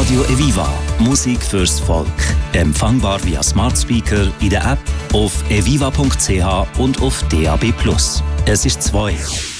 Radio Eviva. Musik fürs Volk. Empfangbar via Smart Speaker in der App, auf eviva.ch und auf DAB+. Es ist 2.